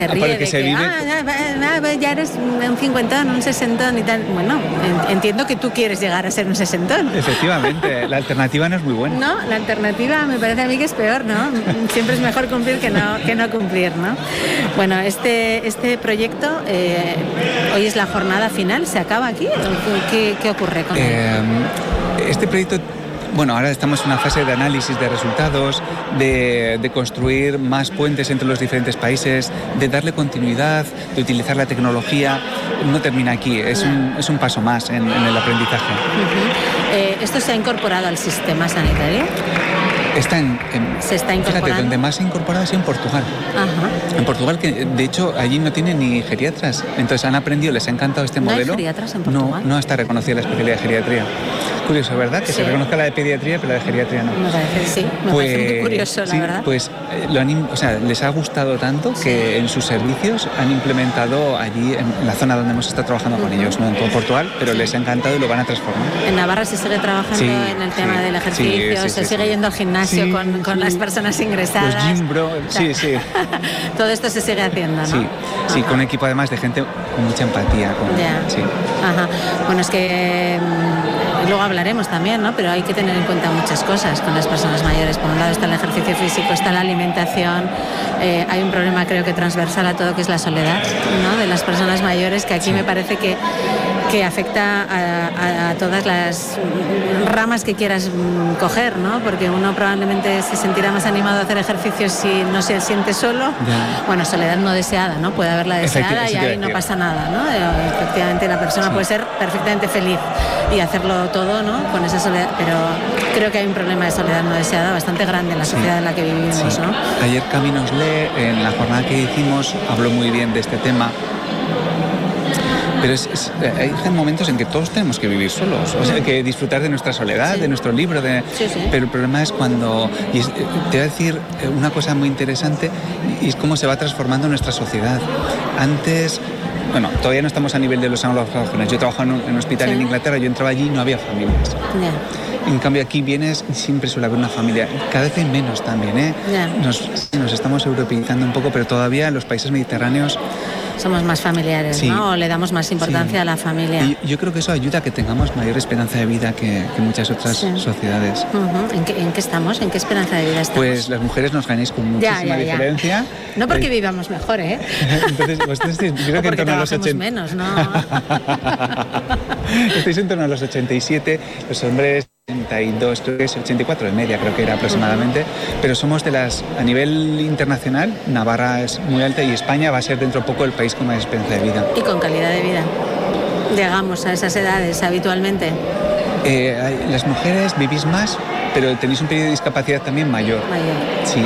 Se ríe porque de se que vive... ya eres un 50, un 60 y tal. Bueno, entiendo que tú quieres llegar a ser un 60. Efectivamente, la alternativa no es muy buena. No, la alternativa me parece a mí que es peor, ¿no? Siempre es mejor cumplir que no cumplir, ¿no? Bueno, este proyecto, hoy es la jornada final, ¿se acaba aquí? ¿Qué ocurre con él? Este proyecto... Bueno, ahora estamos en una fase de análisis de resultados, de construir más puentes entre los diferentes países, de darle continuidad, de utilizar la tecnología. No termina aquí, es un paso más en el aprendizaje. ¿Esto se ha incorporado al sistema sanitario? Se está incorporando. Fíjate, donde más se ha incorporado ha sido en Portugal. Ajá. En Portugal, que de hecho allí no tienen ni geriatras. Entonces han aprendido, les ha encantado este modelo. ¿No hay geriatras en Portugal? No está reconocida la especialidad de geriatría. Curioso, ¿verdad? Que se reconozca la de pediatría, pero la de geriatría no. Me parece muy curioso, la verdad. Pues les ha gustado tanto que en sus servicios han implementado allí, en la zona donde hemos estado trabajando con ellos, no en todo Portugal, pero les ha encantado y lo van a transformar. ¿En Navarra se sigue trabajando en el tema del ejercicio? ¿Se sigue yendo al gimnasio con las personas ingresadas? Los gym bro, sí. Todo esto se sigue haciendo, ¿no? Sí, con un equipo además de gente con mucha empatía. Sí. Ajá. Bueno, es que... luego hablaremos también, ¿no? Pero hay que tener en cuenta muchas cosas con las personas mayores. Por un lado está el ejercicio físico, está la alimentación. Hay un problema, creo que transversal a todo, que es la soledad, ¿no? De las personas mayores, que aquí me parece que afecta a todas las ramas que quieras coger, ¿no? Porque uno probablemente se sentirá más animado a hacer ejercicio si no se siente solo. Ya. Bueno, soledad no deseada, ¿no? Puede haberla deseada y ahí no pasa nada, ¿no? Efectivamente, la persona puede ser perfectamente feliz y hacerlo todo, ¿no? Con esa soledad, pero creo que hay un problema de soledad no deseada bastante grande en la sociedad en la que vivimos, ¿no? Ayer Caminos Lee, en la jornada que hicimos, habló muy bien de este tema. Pero hay momentos en que todos tenemos que vivir solos, o sea, que disfrutar de nuestra soledad, de nuestro libro. Pero el problema es cuando... te voy a decir una cosa muy interesante, y es cómo se va transformando nuestra sociedad. Antes... Bueno, todavía no estamos a nivel de los anglosajones. Yo trabajo en un hospital en Inglaterra, yo entraba allí y no había familias. En cambio aquí vienes y siempre suele haber una familia. Cada vez hay menos también, ¿eh? Nos estamos europeizando un poco, pero todavía en los países mediterráneos... Somos más familiares, ¿no? O le damos más importancia a la familia. Y yo creo que eso ayuda a que tengamos mayor esperanza de vida que muchas otras sociedades. ¿En qué estamos? ¿En qué esperanza de vida estamos? Pues las mujeres nos ganéis con muchísima diferencia. No porque vivamos mejor, ¿eh? Entonces, vosotros yo creo que en torno a los 80... menos, ¿no? Estáis en torno a los 87, los hombres 82, creo que es 84 de media, creo que era aproximadamente, pero somos a nivel internacional, Navarra es muy alta y España va a ser dentro de poco el país con más esperanza de vida. Y con calidad de vida. Llegamos a esas edades habitualmente. Las mujeres vivís más, pero tenéis un periodo de discapacidad también mayor. Sí.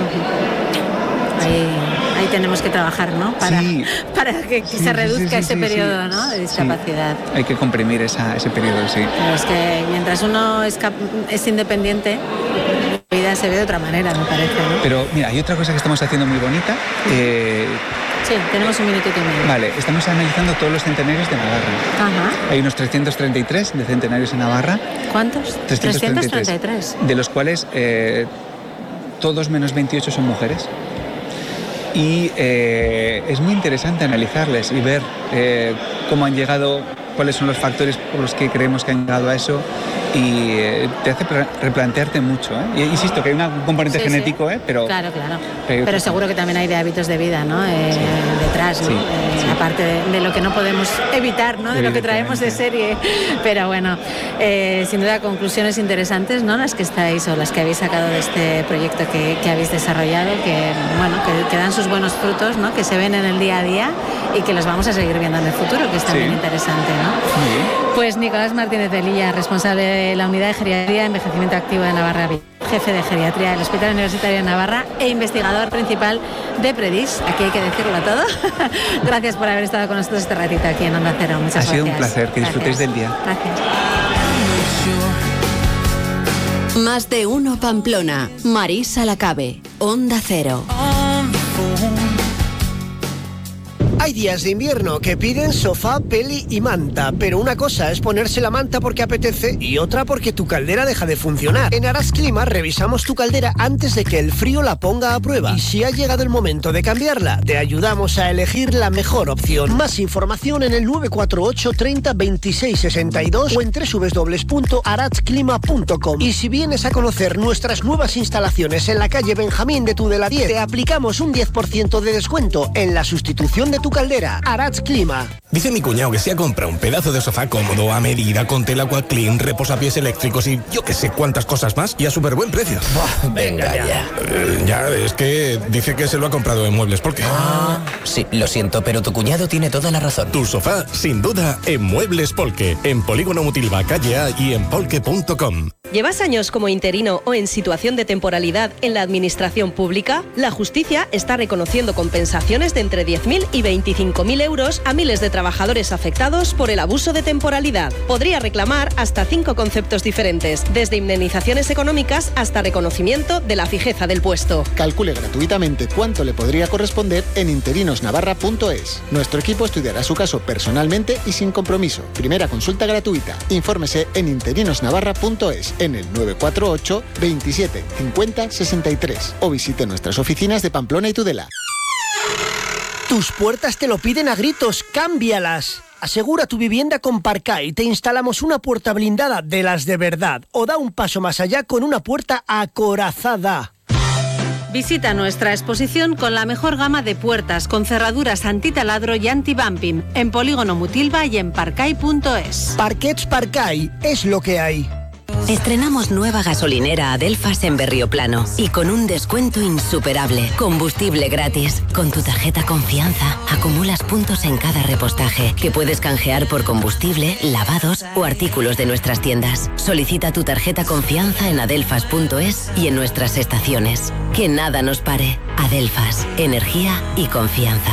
Ahí tenemos que trabajar, ¿no? Para que se reduzca ese periodo, ¿no? De discapacidad. Hay que comprimir ese periodo, sí. Pero es que mientras uno es independiente, la vida se ve de otra manera, me parece, ¿no? Pero mira, hay otra cosa que estamos haciendo muy bonita. Sí, tenemos un minutito y medio. Vale, estamos analizando todos los centenarios de Navarra. Ajá. Hay unos 333 de centenarios en Navarra. ¿Cuántos? 333. De los cuales todos menos 28 son mujeres. Y es muy interesante analizarles y ver cómo han llegado, cuáles son los factores por los que creemos que han llegado a eso, y te hace replantearte mucho, ¿eh? Y insisto que hay un componente genético, pero... Claro. Pero seguro que también hay de hábitos de vida, ¿no? Detrás, ¿no? Aparte de lo que no podemos evitar, ¿no? De lo que traemos de serie. Pero bueno, sin duda conclusiones interesantes, ¿no? Las que estáis o las que habéis sacado de este proyecto que habéis desarrollado, que dan sus buenos frutos, ¿no? Que se ven en el día a día y que los vamos a seguir viendo en el futuro, que es también interesante, ¿no? Muy bien. Pues Nicolás Martínez de Lilla, responsable de la Unidad de Geriatría y Envejecimiento Activo de Navarra, jefe de geriatría del Hospital Universitario de Navarra e investigador principal de Predis. Aquí hay que decirlo todo. Gracias por haber estado con nosotros este ratito aquí en Onda Cero. Muchas gracias. Ha sido un placer, que disfrutéis del día. Gracias. Más de uno Pamplona. Marisa Lacabe, Onda Cero. Hay días de invierno que piden sofá, peli y manta, pero una cosa es ponerse la manta porque apetece y otra porque tu caldera deja de funcionar. En Arats Clima revisamos tu caldera antes de que el frío la ponga a prueba. Y si ha llegado el momento de cambiarla, te ayudamos a elegir la mejor opción. Más información en el 948 30 26 62 o en www.aratsclima.com. Y si vienes a conocer nuestras nuevas instalaciones en la calle Benjamín de Tudela 10, te aplicamos un 10% de descuento en la sustitución de tu caldera. Arats Clima. Dice mi cuñado que se ha comprado un pedazo de sofá cómodo, a medida, con tela Aqua Clean, reposapiés eléctricos y yo que sé cuántas cosas más y a súper buen precio. Venga ya. Ya, es que dice que se lo ha comprado en Muebles Polque. Sí, lo siento, pero tu cuñado tiene toda la razón. Tu sofá, sin duda, en Muebles Polque, en Polígono Mutilva, calle A y en polque.com. ¿Llevas años como interino o en situación de temporalidad en la administración pública? La justicia está reconociendo compensaciones de entre 10.000 y 25.000 euros a miles de trabajadores afectados por el abuso de temporalidad. Podría reclamar hasta 5 conceptos diferentes, desde indemnizaciones económicas hasta reconocimiento de la fijeza del puesto. Calcule gratuitamente cuánto le podría corresponder en interinosnavarra.es. Nuestro equipo estudiará su caso personalmente y sin compromiso. Primera consulta gratuita. Infórmese en interinosnavarra.es, en el 948 27 50 63 o visite nuestras oficinas de Pamplona y Tudela. Tus puertas te lo piden a gritos, cámbialas. Asegura tu vivienda con Parcay. Te instalamos una puerta blindada de las de verdad o da un paso más allá con una puerta acorazada. Visita nuestra exposición con la mejor gama de puertas con cerraduras antitaladro y anti-bumping en Polígono Mutilva y en parcay.es. Parquets Parcay, es lo que hay. Estrenamos nueva gasolinera Adelfas en Berrioplano y con un descuento insuperable. Combustible gratis. Con tu tarjeta Confianza acumulas puntos en cada repostaje que puedes canjear por combustible, lavados o artículos de nuestras tiendas. Solicita tu tarjeta Confianza en adelfas.es y en nuestras estaciones. Que nada nos pare. Adelfas, energía y confianza.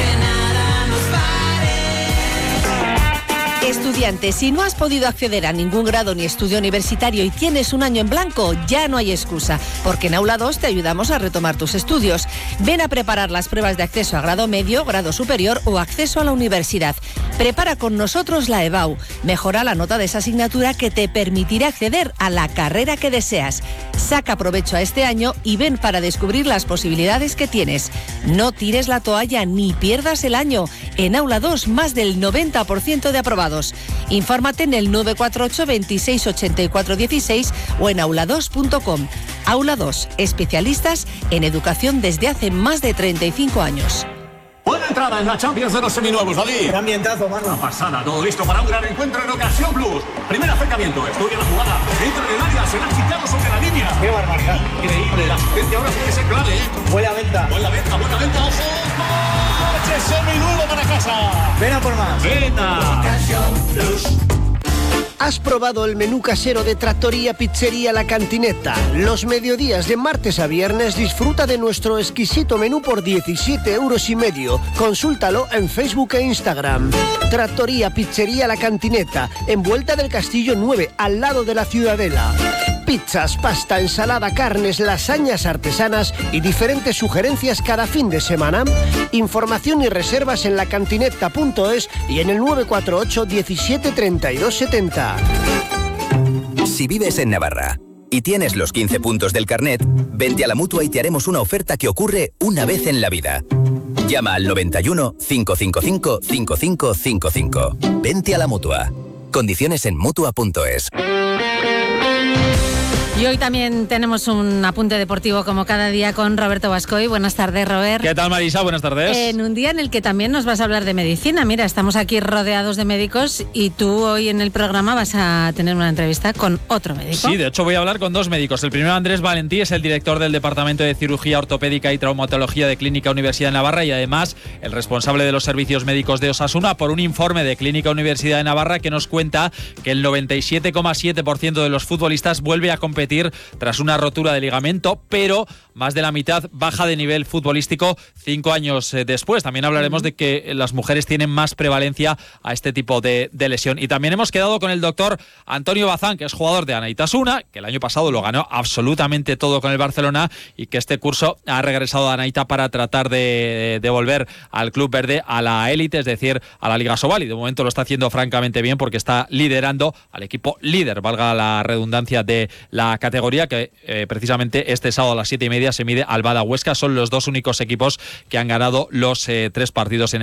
Estudiante, si no has podido acceder a ningún grado ni estudio universitario y tienes un año en blanco, ya no hay excusa, porque en Aula 2 te ayudamos a retomar tus estudios. Ven a preparar las pruebas de acceso a grado medio, grado superior o acceso a la universidad. Prepara con nosotros la EBAU. Mejora la nota de esa asignatura que te permitirá acceder a la carrera que deseas. Saca provecho a este año y ven para descubrir las posibilidades que tienes. No tires la toalla ni pierdas el año. En Aula 2, más del 90% de aprobados. Infórmate en el 948 26 84 16 o en aula2.com. Aula 2, especialistas en educación desde hace más de 35 años. Buena entrada en la Champions de los seminuevos, David. Qué ambientazo, mano. Una pasada, todo listo para un gran encuentro en Ocasión Plus. Primer acercamiento, estudia la jugada. Entra en el área, será quitado sobre la línea. Qué barbaridad. Increíble, la asistencia ahora puede ser clave, Buena venta. Buena venta, ojo. ¡Coche seminuevo para casa! Ven a por más. Venga. Ocasión Plus. ¿Has probado el menú casero de Trattoria Pizzería La Cantineta? Los mediodías de martes a viernes disfruta de nuestro exquisito menú por 17,5 euros. Consúltalo en Facebook e Instagram. Trattoria Pizzería La Cantineta, en Vuelta del Castillo 9, al lado de la Ciudadela. Pizzas, pasta, ensalada, carnes, lasañas artesanas y diferentes sugerencias cada fin de semana. Información y reservas en lacantineta.es y en el 948 17 32 70. Si vives en Navarra y tienes los 15 puntos del carnet, vente a la Mutua y te haremos una oferta que ocurre una vez en la vida. Llama al 91 555 5555. Vente a la Mutua. Condiciones en Mutua.es. Y hoy también tenemos un apunte deportivo como cada día con Roberto Bascoy. Buenas tardes, Robert. ¿Qué tal, Marisa? Buenas tardes. En un día en el que también nos vas a hablar de medicina. Mira, estamos aquí rodeados de médicos y tú hoy en el programa vas a tener una entrevista con otro médico. Sí, de hecho voy a hablar con dos médicos. El primero, Andrés Valentí, es el director del Departamento de Cirugía Ortopédica y Traumatología de Clínica Universidad de Navarra y además el responsable de los servicios médicos de Osasuna, por un informe de Clínica Universidad de Navarra que nos cuenta que el 97,7% de los futbolistas vuelve a competir repetir tras una rotura de ligamento, pero más de la mitad baja de nivel futbolístico 5 años después. También hablaremos de que las mujeres tienen más prevalencia a este tipo de lesión. Y también hemos quedado con el doctor Antonio Bazán, que es jugador de Anaitasuna, que el año pasado lo ganó absolutamente todo con el Barcelona y que este curso ha regresado a Anaita para tratar de devolver al club verde a la élite, es decir, a la Liga Sobal, y de momento lo está haciendo francamente bien porque está liderando al equipo líder, valga la redundancia, de la categoría, que precisamente este sábado a las 7:30 se mide al Bada Huesca. Son los dos únicos equipos que han ganado los 3 partidos en